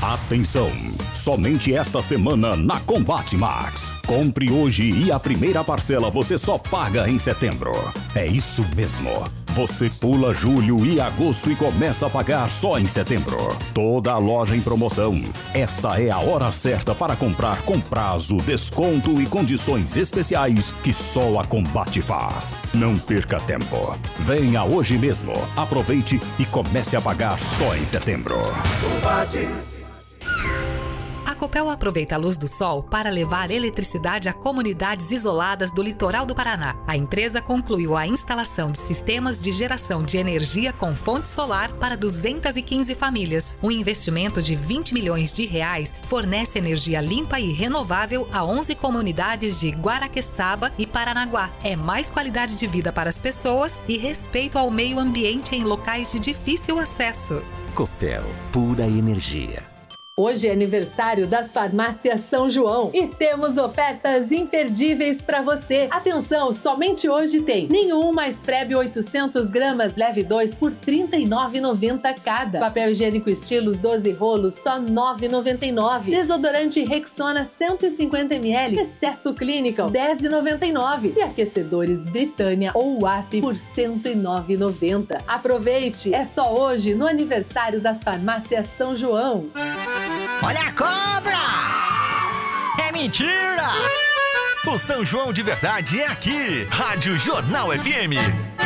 Atenção! Somente esta semana na Combate Max. Compre hoje e a primeira parcela você só paga em setembro. É isso mesmo. Você pula julho e agosto e começa a pagar só em setembro. Toda a loja em promoção. Essa é a hora certa para comprar com prazo, desconto e condições especiais que só a Combate faz. Não perca tempo. Venha hoje mesmo. Aproveite e comece a pagar só em setembro. Combate. A Copel aproveita a luz do sol para levar eletricidade a comunidades isoladas do litoral do Paraná. A empresa concluiu a instalação de sistemas de geração de energia com fonte solar para 215 famílias. Um investimento de R$20 milhões fornece energia limpa e renovável a 11 comunidades de Guaraqueçaba e Paranaguá. É mais qualidade de vida para as pessoas e respeito ao meio ambiente em locais de difícil acesso. Copel, pura energia. Hoje é aniversário das farmácias São João e temos ofertas imperdíveis para você. Atenção, somente hoje tem Ninho 1 mais Prebe 800 gramas, leve 2 por R$ 39,90 cada. Papel higiênico Estilos 12 rolos, só R$ 9,99. Desodorante Rexona 150 ml, exceto Clinical, R$ 10,99. E aquecedores Britânia ou WAP por R$ 109,90. Aproveite, é só hoje no aniversário das farmácias São João. Olha a cobra! É mentira! O São João de verdade é aqui. Rádio Jornal FM.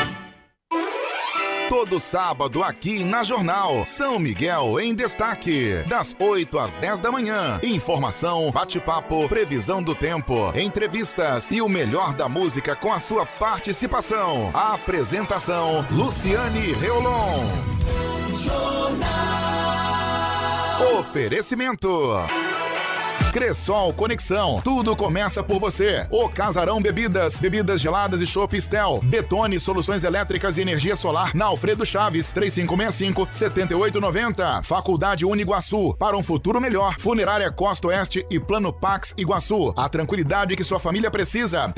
Todo sábado aqui na Jornal, São Miguel em destaque, das 8 às 10 da manhã. Informação, bate-papo, previsão do tempo, entrevistas e o melhor da música com a sua participação. A apresentação, Luciane Reolon. Jornal. Oferecimento Cressol Conexão, tudo começa por você. O Casarão Bebidas, bebidas geladas e chopp Estel. Detone Soluções Elétricas e Energia Solar na Alfredo Chaves, 3565-7890. Faculdade Uniguaçu, para um futuro melhor. Funerária Costa Oeste e Plano Pax Iguaçu, a tranquilidade que sua família precisa,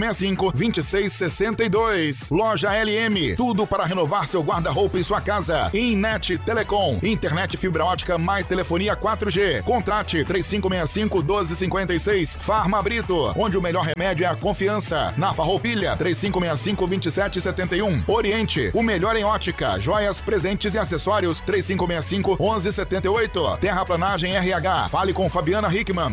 3565-2662. Loja LM, tudo para renovar seu guarda-roupa e sua casa. Innet Telecom, internet fibra ótica mais telefonia 4G. Contrate 3565-1256. Farma Brito, onde o melhor remédio é a confiança. Na Farroupilha, 3565-2771. Oriente, o melhor em ótica, joias, presentes e acessórios, 3565-1178. Terraplanagem RH, fale com Fabiana Hickman,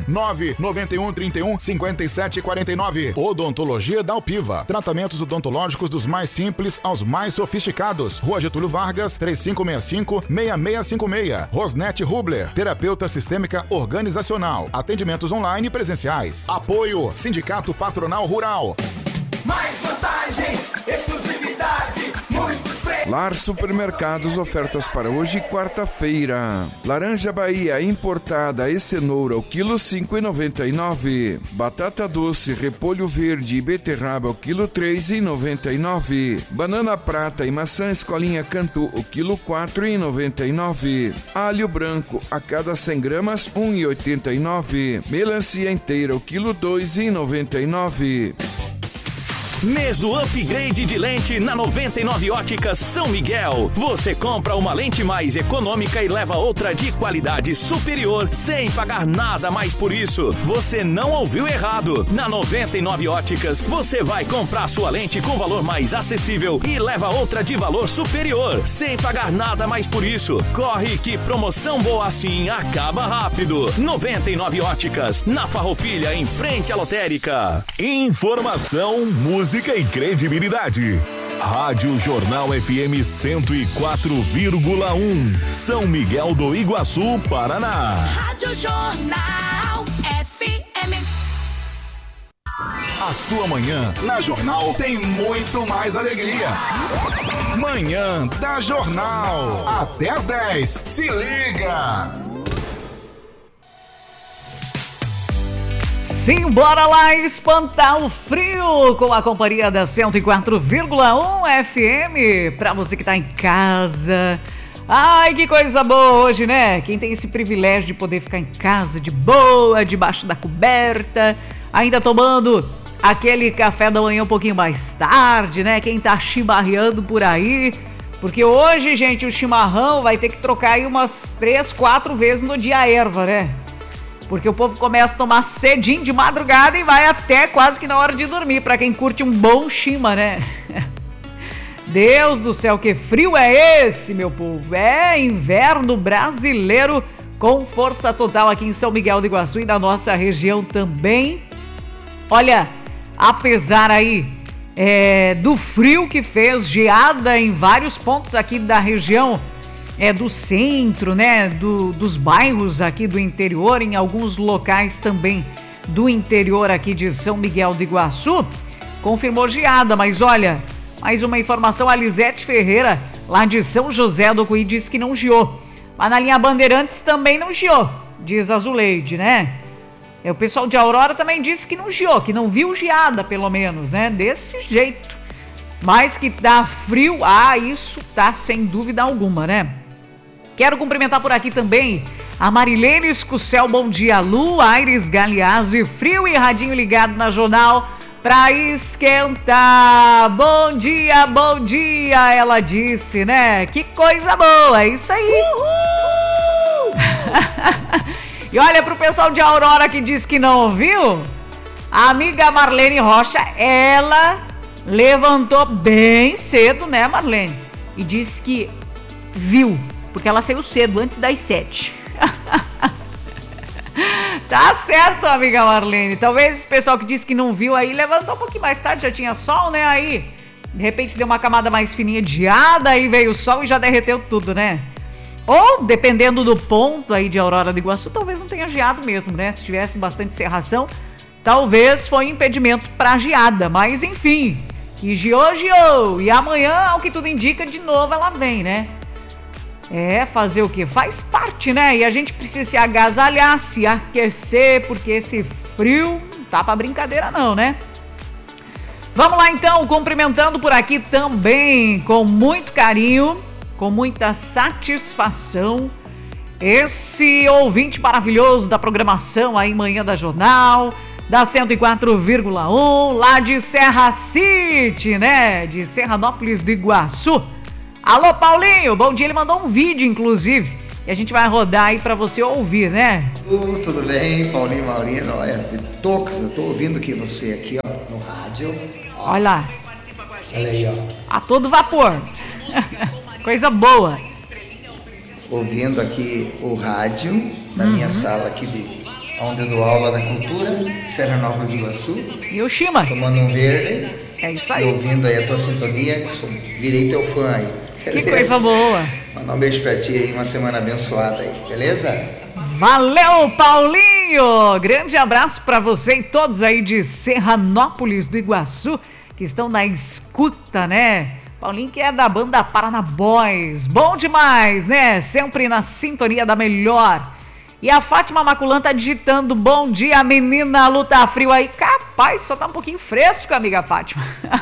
99131-5749. Odontologia da Alpiva, tratamentos odontológicos dos mais simples aos mais sofisticados. Rua Getúlio Vargas, 3565-6656. Rosnete Rubler, terapeuta sistêmica organizacional. Atendimentos online e presenciais. Apoio Sindicato Patronal Rural. Mais vantagens, exclusividade, muitos prêmios. Lar Supermercados, ofertas para hoje, quarta-feira. Laranja Bahia importada e cenoura, o quilo 5,99. Batata doce, repolho verde e beterraba, o quilo 3,99. Banana prata e maçã Escolinha Cantu, o quilo 4,99. Alho branco, a cada 100 gramas, 1,89. Melancia inteira, o quilo 2,99. Mês do upgrade de lente na 99 Óticas São Miguel. Você compra uma lente mais econômica e leva outra de qualidade superior sem pagar nada mais por isso. Você não ouviu errado. Na 99 Óticas você vai comprar sua lente com valor mais acessível e leva outra de valor superior sem pagar nada mais por isso. Corre que promoção boa assim acaba rápido. 99 Óticas, na Farroupilha, em frente à lotérica. Informação, música e credibilidade. Rádio Jornal FM 104,1. São Miguel do Iguaçu, Paraná. Rádio Jornal FM. A sua manhã na Jornal tem muito mais alegria. Manhã da Jornal. Até às 10. Se liga! Simbora lá espantar o frio com a companhia da 104,1 FM. Pra você que tá em casa. Ai, que coisa boa hoje, né? Quem tem esse privilégio de poder ficar em casa de boa, debaixo da coberta, ainda tomando aquele café da manhã um pouquinho mais tarde, né? Quem tá chimarreando por aí, Porque hoje, gente, o chimarrão vai ter que trocar aí umas 3, 4 vezes no dia a erva, né? Porque o povo começa a tomar cedinho de madrugada e vai até quase que na hora de dormir, pra quem curte um bom chima, né? Deus do céu, que frio é esse, meu povo? É inverno brasileiro com força total aqui em São Miguel do Iguaçu e na nossa região também. Olha, apesar aí do frio que fez, geada em vários pontos aqui da região do centro, né, dos bairros aqui do interior, em alguns locais também do interior aqui de São Miguel do Iguaçu, confirmou geada, mas olha, mais uma informação, a Lisete Ferreira, lá de São José do Cuí, disse que não geou, mas na linha Bandeirantes também não geou, diz a Zuleide, né? O pessoal de Aurora também disse que não geou, que não viu geada, pelo menos, né? Desse jeito. Mas que tá frio, isso tá sem dúvida alguma, né? Quero cumprimentar por aqui também a Marilene Escucel, bom dia, Lu, Aires Galeazzi, frio e radinho ligado na jornal pra esquentar. Bom dia, ela disse, né? Que coisa boa, é isso aí. Uhul! E olha, pro pessoal de Aurora que diz que não ouviu, a amiga Marlene Rocha, ela levantou bem cedo, né, Marlene? E disse que viu, porque ela saiu cedo, antes das 7. Tá certo, amiga Marlene. Talvez esse pessoal que disse que não viu aí, levantou um pouquinho mais tarde, já tinha sol, né, aí. De repente deu uma camada mais fininha de geada, aí veio o sol e já derreteu tudo, né? Ou, dependendo do ponto aí de Aurora do Iguaçu, talvez não tenha geado mesmo, né? Se tivesse bastante cerração, talvez foi impedimento pra geada. Mas, enfim, que geou. E amanhã, ao que tudo indica, de novo ela vem, né? Fazer o quê? Faz parte, né? E a gente precisa se agasalhar, se aquecer, porque esse frio não tá pra brincadeira não, né? Vamos lá, então, cumprimentando por aqui também, com muito carinho, com muita satisfação, esse ouvinte maravilhoso da programação aí, Manhã da Jornal, da 104,1, lá de Serra City, né? De Serranópolis do Iguaçu. Alô, Paulinho, bom dia, ele mandou um vídeo, inclusive, e a gente vai rodar aí pra você ouvir, né? Tudo bem, Paulinho Maurino, de Tox, eu tô ouvindo que você aqui, ó, no rádio. Olha lá. Olha aí, ó. A todo vapor. Coisa boa. Ouvindo aqui o rádio na minha sala aqui onde eu dou aula da cultura, Serranópolis do Iguaçu. E o Shima. Tomando um verde. É isso aí. E ouvindo aí a tua sintonia, virei teu fã aí. Que coisa boa. Mandar um beijo pra ti aí, uma semana abençoada aí, beleza? Valeu, Paulinho! Grande abraço pra você e todos aí de Serranópolis do Iguaçu que estão na escuta, né? Paulinho que é da banda Paraná Boys. Bom demais, né? Sempre na sintonia da melhor. E a Fátima Maculan tá digitando: bom dia, menina, luta frio aí. Capaz, só tá um pouquinho fresco, amiga Fátima.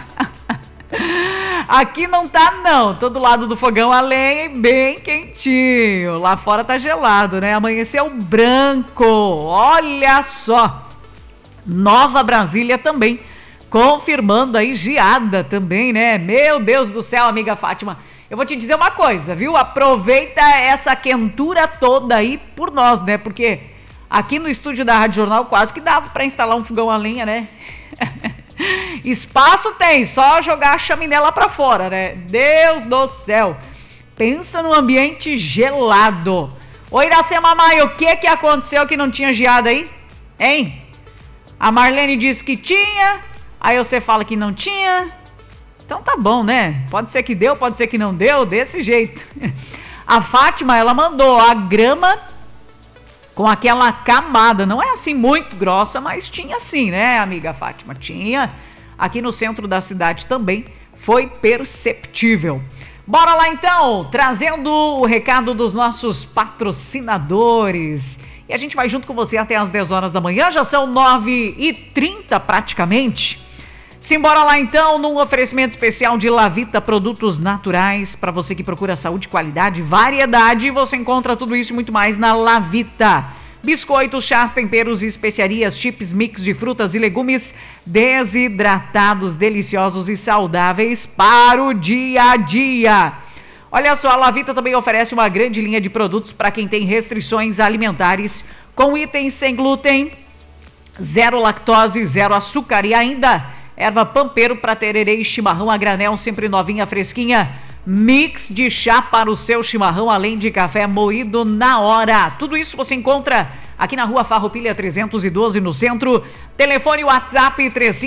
Aqui não tá, não. Tô do lado do fogão a lenha e bem quentinho. Lá fora tá gelado, né? Amanheceu branco. Olha só. Nova Brasília também confirmando aí geada também, né? Meu Deus do céu, amiga Fátima. Eu vou te dizer uma coisa, viu? Aproveita essa quentura toda aí por nós, né? Porque aqui no estúdio da Rádio Jornal quase que dava pra instalar um fogão a lenha, né? Espaço tem, só jogar a chaminé lá pra fora, né? Deus do céu. Pensa num ambiente gelado. Ô, Iracema Maia, o que aconteceu que não tinha geada aí? Hein? A Marlene disse que tinha, aí você fala que não tinha. Então tá bom, né? Pode ser que deu, pode ser que não deu, desse jeito. A Fátima, ela mandou a grama com aquela camada, não é assim muito grossa, mas tinha sim, né, amiga Fátima? Tinha. Aqui no centro da cidade também foi perceptível. Bora lá então, trazendo o recado dos nossos patrocinadores. E a gente vai junto com você até as 10 horas da manhã, já são 9h30 praticamente. Simbora lá então, num oferecimento especial de Lavita Produtos Naturais. Para você que procura saúde, qualidade, variedade, você encontra tudo isso e muito mais na Lavita. Biscoitos, chás, temperos e especiarias, chips, mix de frutas e legumes desidratados, deliciosos e saudáveis para o dia a dia. Olha só, a Lavita também oferece uma grande linha de produtos para quem tem restrições alimentares, com itens sem glúten, zero lactose, zero açúcar e ainda erva pampeiro para tererê e chimarrão a granel, sempre novinha, fresquinha. Mix de chá para o seu chimarrão, além de café moído na hora. Tudo isso você encontra aqui na Rua Farroupilha 312, no centro. Telefone WhatsApp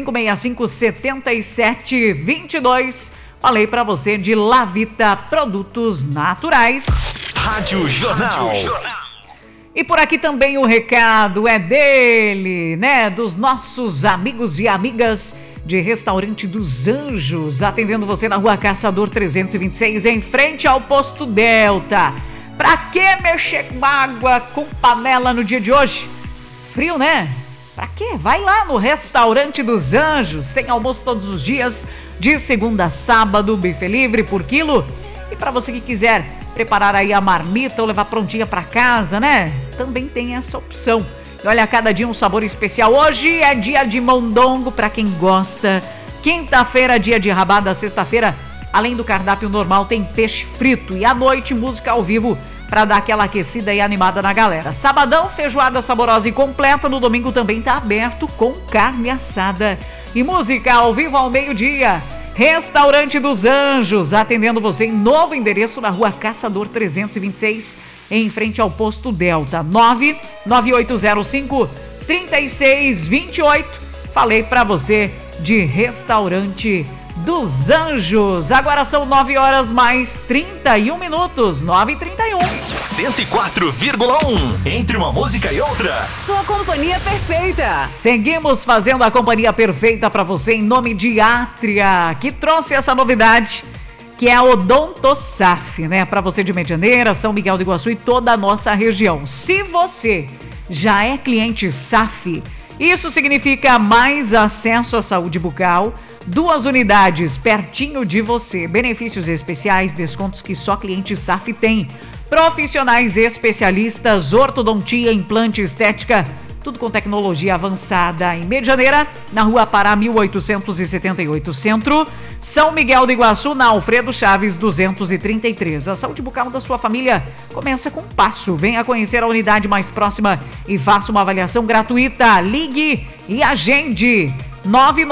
3565-7722. Falei pra você de Lavita Produtos Naturais. Rádio Jornal. E por aqui também o recado é dele, né? Dos nossos amigos e amigas de Restaurante dos Anjos, atendendo você na Rua Caçador 326, em frente ao Posto Delta. Pra que mexer com água, com panela no dia de hoje? Frio, né? Pra quê? Vai lá no Restaurante dos Anjos. Tem almoço todos os dias, de segunda a sábado, buffet livre por quilo. E pra você que quiser preparar aí a marmita ou levar prontinha pra casa, né? Também tem essa opção. E olha, cada dia um sabor especial. Hoje é dia de mondongo pra quem gosta. Quinta-feira, dia de rabada. Sexta-feira, além do cardápio normal, tem peixe frito. E à noite, música ao vivo pra dar aquela aquecida e animada na galera. Sabadão, feijoada saborosa e completa. No domingo também tá aberto com carne assada e música ao vivo ao meio-dia. Restaurante dos Anjos, atendendo você em novo endereço na Rua Caçador 326, em frente ao Posto Delta. 99805-3628. Falei pra você de Restaurante dos Anjos. Agora são 9 horas mais 31 minutos, 9h31. 104,1. Entre uma música e outra. Sua companhia perfeita. Seguimos fazendo a companhia perfeita para você em nome de Átria, que trouxe essa novidade, que é a Odontosaf, né? Para você de Medianeira, São Miguel do Iguaçu e toda a nossa região. Se você já é cliente SAF, isso significa mais acesso à saúde bucal, 2 unidades pertinho de você, benefícios especiais, descontos que só cliente SAF tem, profissionais especialistas, ortodontia, implante, estética, tudo com tecnologia avançada. Em Medianeira, na Rua Pará 1878 Centro, São Miguel do Iguaçu, na Alfredo Chaves 233. A saúde bucal da sua família começa com um passo. Venha conhecer a unidade mais próxima e faça uma avaliação gratuita. Ligue e agende 99